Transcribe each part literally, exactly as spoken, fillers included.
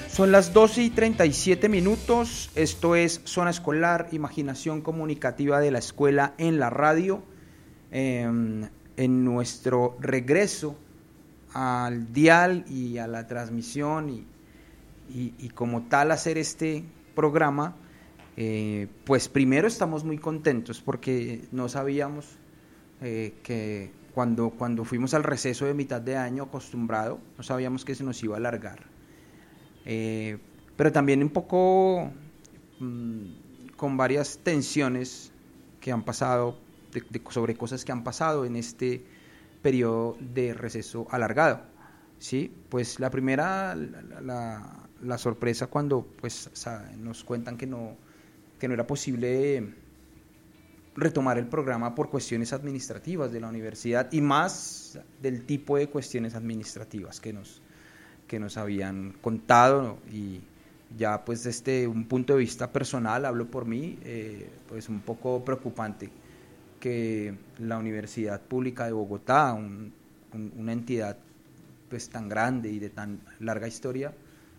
Son las doce y treinta y siete minutos, esto es Zona Escolar, imaginación comunicativa de la escuela en la radio, eh, en nuestro regreso al dial y a la transmisión y, y, y como tal hacer este programa, eh, pues primero estamos muy contentos porque no sabíamos eh, que cuando, cuando fuimos al receso de mitad de año acostumbrado, no sabíamos que se nos iba a alargar. Eh, pero también un poco mmm, con varias tensiones que han pasado de, de, sobre cosas que han pasado en este periodo de receso alargado, ¿sí? Pues la primera, la, la, la sorpresa cuando pues nos cuentan que no, que no era posible retomar el programa por cuestiones administrativas de la universidad y más del tipo de cuestiones administrativas que nos que nos habían contado, y ya pues desde un punto de vista personal, hablo por mí, eh, pues un poco preocupante que la Universidad Pública de Bogotá, un, un, una entidad pues tan grande y de tan larga historia,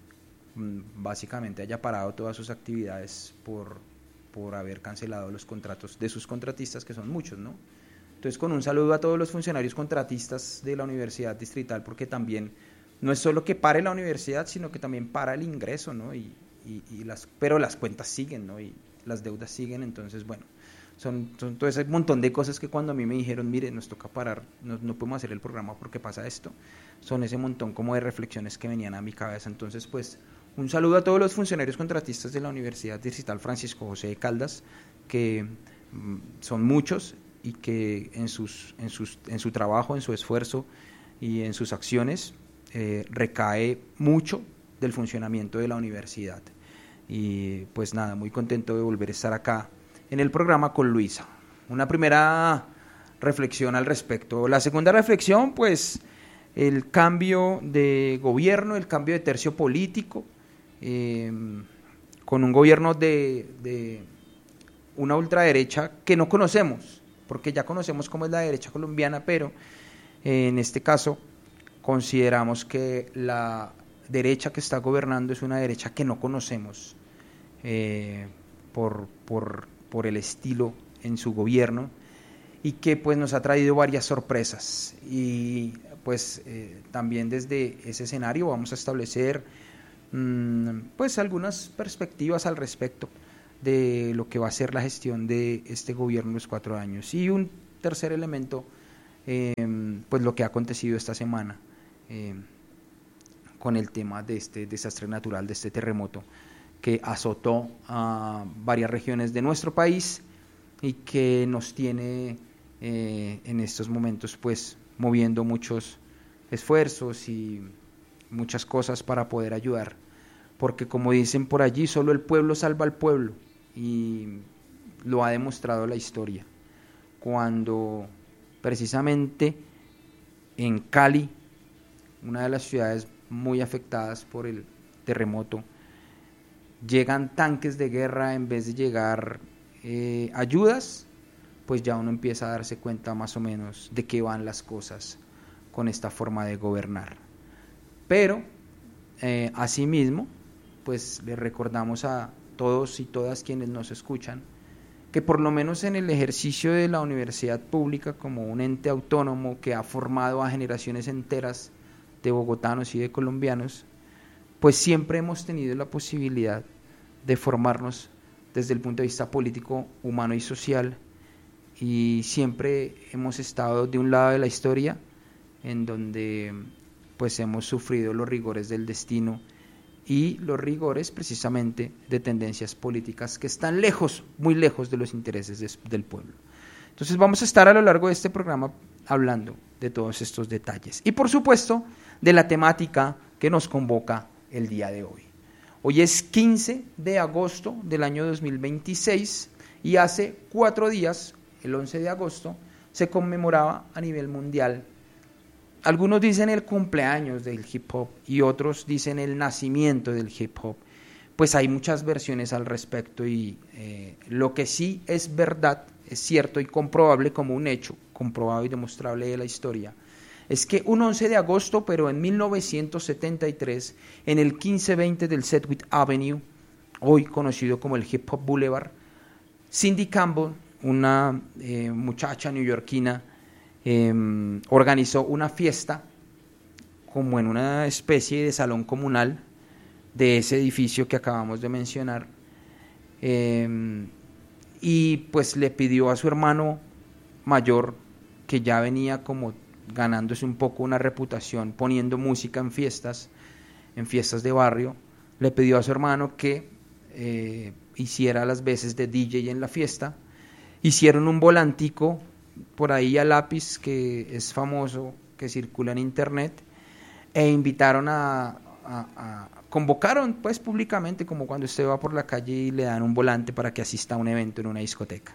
básicamente haya parado todas sus actividades por, por haber cancelado los contratos de sus contratistas, que son muchos, ¿no? Entonces, con un saludo a todos los funcionarios contratistas de la Universidad Distrital, porque también no es solo que pare la universidad, sino que también para el ingreso, ¿no? Y, y, y las, pero las cuentas siguen, ¿no? Y las deudas siguen, entonces, bueno, son, son todo ese montón de cosas que cuando a mí me dijeron, mire, nos toca parar, no, no podemos hacer el programa porque pasa esto, son ese montón como de reflexiones que venían a mi cabeza. Entonces, pues, un saludo a todos los funcionarios contratistas de la Universidad Distrital Francisco José de Caldas, que mmm, son muchos y que en, sus, en, sus, en su trabajo, en su esfuerzo y en sus acciones, Eh, recae mucho del funcionamiento de la universidad. Y pues nada, muy contento de volver a estar acá en el programa con Luisa. Una primera reflexión al respecto. La segunda reflexión, pues el cambio de gobierno, el cambio de tercio político, eh, con un gobierno de, de una ultraderecha que no conocemos, porque ya conocemos cómo es la derecha colombiana, pero eh, en este caso consideramos que la derecha que está gobernando es una derecha que no conocemos eh, por, por, por el estilo en su gobierno, y que pues nos ha traído varias sorpresas. Y pues eh, también desde ese escenario vamos a establecer mmm, pues algunas perspectivas al respecto de lo que va a ser la gestión de este gobierno en los cuatro años. Y un tercer elemento, eh, pues lo que ha acontecido esta semana Eh, con el tema de este desastre natural, de este terremoto que azotó a varias regiones de nuestro país y que nos tiene eh, en estos momentos pues moviendo muchos esfuerzos y muchas cosas para poder ayudar, porque como dicen por allí, solo el pueblo salva al pueblo, y lo ha demostrado la historia, cuando precisamente en Cali, una de las ciudades muy afectadas por el terremoto, llegan tanques de guerra en vez de llegar eh, ayudas, pues ya uno empieza a darse cuenta más o menos de qué van las cosas con esta forma de gobernar. Pero, eh, asimismo, pues le recordamos a todos y todas quienes nos escuchan que por lo menos en el ejercicio de la universidad pública como un ente autónomo que ha formado a generaciones enteras de bogotanos y de colombianos, pues siempre hemos tenido la posibilidad de formarnos desde el punto de vista político, humano y social, y siempre hemos estado de un lado de la historia en donde pues hemos sufrido los rigores del destino y los rigores precisamente de tendencias políticas que están lejos, muy lejos de los intereses de, del pueblo. Entonces vamos a estar a lo largo de este programa hablando de todos estos detalles y por supuesto de la temática que nos convoca el día de hoy. Hoy es quince de agosto del año dos mil veintiséis y hace cuatro días, el once de agosto, se conmemoraba a nivel mundial. Algunos dicen el cumpleaños del hip hop y otros dicen el nacimiento del hip hop. Pues hay muchas versiones al respecto y eh, lo que sí es verdad, es cierto y comprobable como un hecho, comprobado y demostrable de la historia, es que un once de agosto, pero en mil novecientos setenta y tres, en el quince veinte del Sedgwick Avenue, hoy conocido como el Hip Hop Boulevard, Cindy Campbell, una eh, muchacha neoyorquina, eh, organizó una fiesta como en una especie de salón comunal de ese edificio que acabamos de mencionar, eh, y pues le pidió a su hermano mayor, que ya venía como ganándose un poco una reputación poniendo música en fiestas, en fiestas de barrio, le pidió a su hermano que eh, hiciera las veces de D J en la fiesta. Hicieron un volantico por ahí a lápiz que es famoso, que circula en internet, e invitaron a, a, a convocaron pues públicamente, como cuando usted va por la calle y le dan un volante para que asista a un evento en una discoteca.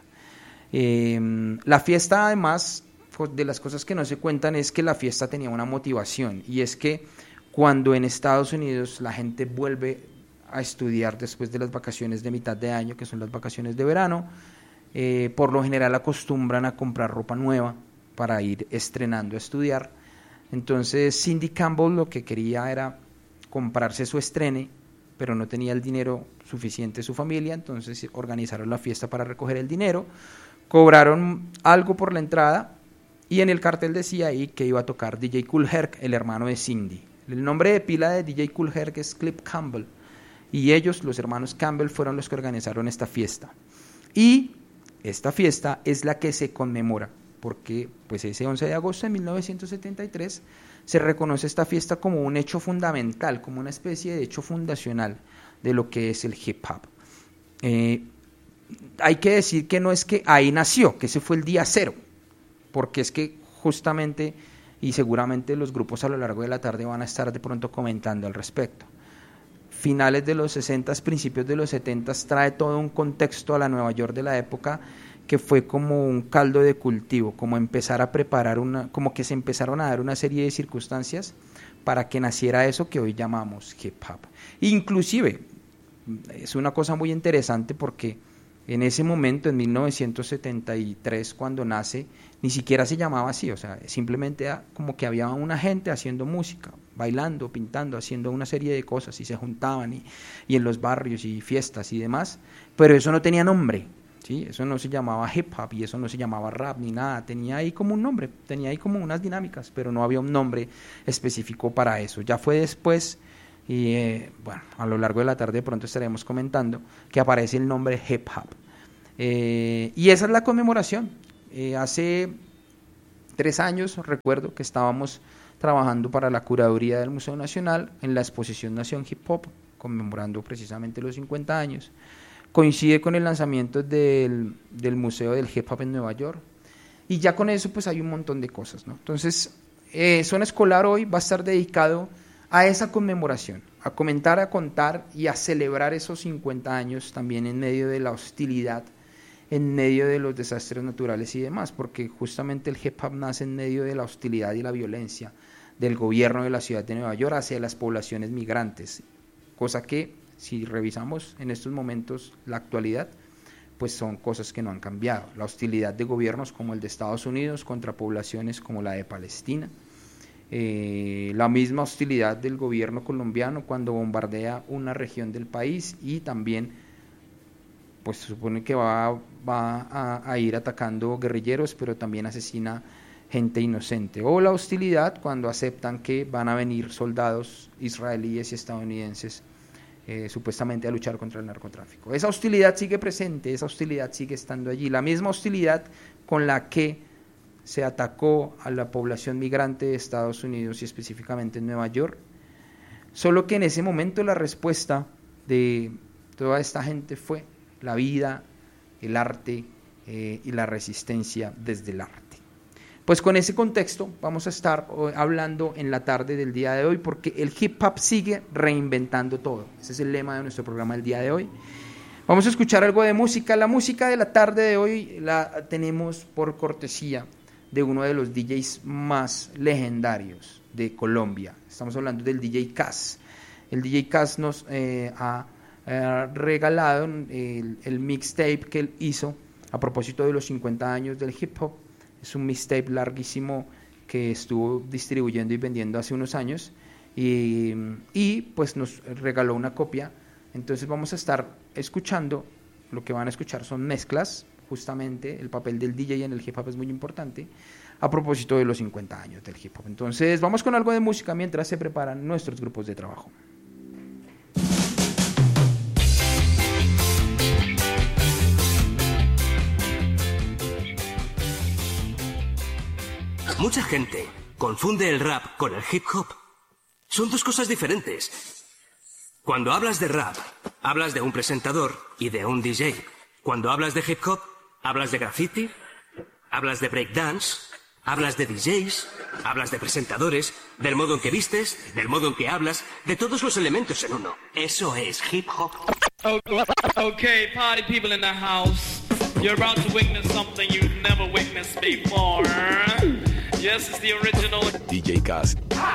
Eh, la fiesta, además, de las cosas que no se cuentan es que la fiesta tenía una motivación, y es que cuando en Estados Unidos la gente vuelve a estudiar después de las vacaciones de mitad de año, que son las vacaciones de verano, eh, por lo general acostumbran a comprar ropa nueva para ir estrenando a estudiar. Entonces Cindy Campbell lo que quería era comprarse su estrene, pero no tenía el dinero suficiente su familia, entonces organizaron la fiesta para recoger el dinero, cobraron algo por la entrada, y en el cartel decía ahí que iba a tocar D J Kool Herc, el hermano de Cindy. El nombre de pila de D J Kool Herc es Clip Campbell, y ellos, los hermanos Campbell, fueron los que organizaron esta fiesta. Y esta fiesta es la que se conmemora, porque pues ese once de agosto de mil novecientos setenta y tres se reconoce esta fiesta como un hecho fundamental, como una especie de hecho fundacional de lo que es el hip hop. Eh, hay que decir que no es que ahí nació, que ese fue el día cero, porque es que justamente, y seguramente los grupos a lo largo de la tarde van a estar de pronto comentando al respecto, finales de los sesenta, principios de los setenta, trae todo un contexto a la Nueva York de la época que fue como un caldo de cultivo, como empezar a preparar una, como que se empezaron a dar una serie de circunstancias para que naciera eso que hoy llamamos hip hop. Inclusive, es una cosa muy interesante porque en ese momento, en mil novecientos setenta y tres, cuando nace, ni siquiera se llamaba así, o sea, simplemente era como que había una gente haciendo música, bailando, pintando, haciendo una serie de cosas, y se juntaban, y, y en los barrios, y fiestas y demás, pero eso no tenía nombre, ¿sí? Eso no se llamaba hip hop, y eso no se llamaba rap, ni nada, tenía ahí como un nombre, tenía ahí como unas dinámicas, pero no había un nombre específico para eso. Ya fue después, y eh, bueno, a lo largo de la tarde de pronto estaremos comentando, que aparece el nombre hip hop. Eh, y esa es la conmemoración. Eh, hace tres años recuerdo que estábamos trabajando para la curaduría del Museo Nacional en la exposición Nación Hip Hop, conmemorando precisamente los cincuenta años. Coincide con el lanzamiento del, del Museo del Hip Hop en Nueva York, y ya con eso pues hay un montón de cosas, ¿no? Entonces, eh, Zona Escolar hoy va a estar dedicado a esa conmemoración, a comentar, a contar y a celebrar esos cincuenta años también en medio de la hostilidad, en medio de los desastres naturales y demás, porque justamente el hip hop nace en medio de la hostilidad y la violencia del gobierno de la ciudad de Nueva York hacia las poblaciones migrantes, cosa que si revisamos en estos momentos la actualidad, pues son cosas que no han cambiado. La hostilidad de gobiernos como el de Estados Unidos contra poblaciones como la de Palestina, eh, la misma hostilidad del gobierno colombiano cuando bombardea una región del país, y también pues se supone que va, va a, a ir atacando guerrilleros, pero también asesina gente inocente. O la hostilidad cuando aceptan que van a venir soldados israelíes y estadounidenses eh, supuestamente a luchar contra el narcotráfico. Esa hostilidad sigue presente, esa hostilidad sigue estando allí. La misma hostilidad con la que se atacó a la población migrante de Estados Unidos y específicamente en Nueva York, solo que en ese momento la respuesta de toda esta gente fue la vida, el arte eh, y la resistencia desde el arte. Pues con ese contexto vamos a estar hablando en la tarde del día de hoy, porque el hip hop sigue reinventando todo. Ese es el lema de nuestro programa del día de hoy. Vamos a escuchar algo de música. La música de la tarde de hoy la tenemos por cortesía de uno de los D Js más legendarios de Colombia. Estamos hablando del D J Cass. El D J Cass nos eh, ha eh, regalado el, el mixtape que él hizo a propósito de los cincuenta años del hip hop. Es un mixtape larguísimo que estuvo distribuyendo y vendiendo hace unos años, y, y pues nos regaló una copia. Entonces vamos a estar escuchando, lo que van a escuchar son mezclas, justamente el papel del D J en el hip hop es muy importante, a propósito de los cincuenta años del hip hop. Entonces vamos con algo de música mientras se preparan nuestros grupos de trabajo. Mucha gente confunde el rap con el hip hop. Son dos cosas diferentes. Cuando hablas de rap, hablas de un presentador y de un D J. Cuando hablas de hip hop, hablas de graffiti, hablas de breakdance, hablas de D Js, hablas de presentadores, del modo en que vistes, del modo en que hablas, de todos los elementos en uno. Eso es hip hop. Okay, party people in the house. You're about to witness something you've never witnessed before. Yes, it's the original D J Cast.